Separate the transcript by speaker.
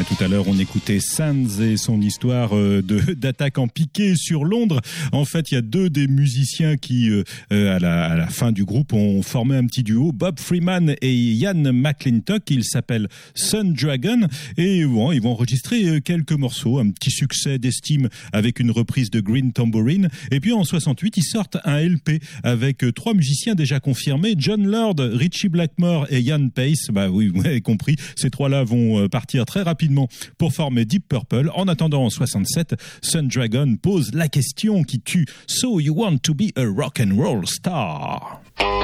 Speaker 1: tout à l'heure, on écoutait Sands et son histoire d'attaque en piqué sur Londres. En fait, il y a deux des musiciens qui, à la fin du groupe, ont formé un petit duo, Bob Freeman et Ian McClintock. Ils s'appellent Sun Dragon et bon, ils vont enregistrer quelques morceaux, un petit succès d'estime avec une reprise de Green Tambourine. Et puis en 68, ils sortent un LP avec trois musiciens déjà confirmés, John Lord, Richie Blackmore et Ian Pace. Bah oui, vous avez compris, ces trois-là vont partir très rapidement pour former Deep Purple. En attendant, en 67, Sun Dragon pose la question qui tue. So you want to be a rock and roll star?